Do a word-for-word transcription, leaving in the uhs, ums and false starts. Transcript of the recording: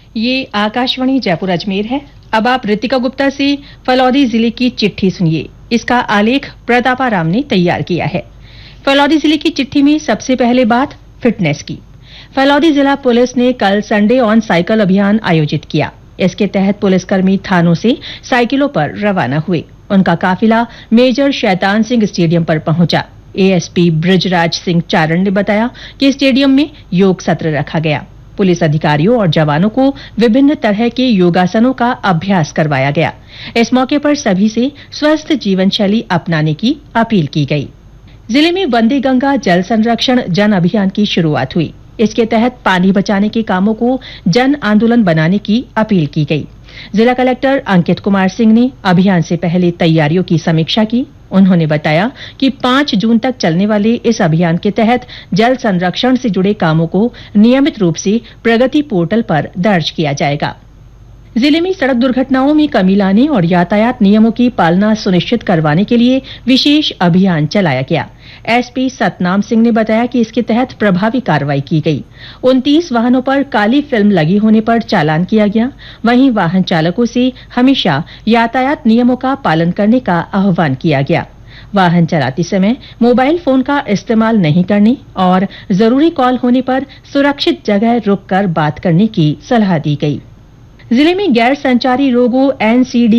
ये आकाशवाणी जयपुर अजमेर है। अब आप रितिका गुप्ता से फलौदी जिले की चिट्ठी सुनिए। इसका आलेख प्रतापा राम ने तैयार किया है। फलौदी जिले की चिट्ठी में सबसे पहले बात फिटनेस की। फलौदी जिला पुलिस ने कल संडे ऑन साइकिल अभियान आयोजित किया। इसके तहत पुलिसकर्मी थानों से साइकिलों पर रवाना हुए। उनका काफिला मेजर शैतान सिंह स्टेडियम पर पहुंचा। एएसपी ब्रिजराज सिंह चारण ने बताया कि स्टेडियम में योग सत्र रखा गया। पुलिस अधिकारियों और जवानों को विभिन्न तरह के योगासनों का अभ्यास करवाया गया। इस मौके पर सभी से स्वस्थ जीवन शैली अपनाने की अपील की गई। जिले में वंदे गंगा जल संरक्षण जन अभियान की शुरुआत हुई। इसके तहत पानी बचाने के कामों को जन आंदोलन बनाने की अपील की गई। जिला कलेक्टर अंकित कुमार सिंह ने अभियान से पहले तैयारियों की समीक्षा की। उन्होंने बताया कि पांच जून तक चलने वाले इस अभियान के तहत जल संरक्षण से जुड़े कामों को नियमित रूप से प्रगति पोर्टल पर दर्ज किया जाएगा। जिले में सड़क दुर्घटनाओं में कमी लाने और यातायात नियमों की पालना सुनिश्चित करवाने के लिए विशेष अभियान चलाया गया। एसपी सतनाम सिंह ने बताया कि इसके तहत प्रभावी कार्रवाई की गई। उनतीस वाहनों पर काली फिल्म लगी होने पर चालान किया गया। वहीं वाहन चालकों से हमेशा यातायात नियमों का पालन करने का आह्वान किया गया। वाहन चलाते समय मोबाइल फोन का इस्तेमाल नहीं करने और जरूरी कॉल होने पर सुरक्षित जगह रुककर बात करने की सलाह दी गई। जिले में गैर संचारी रोगों एनसीडी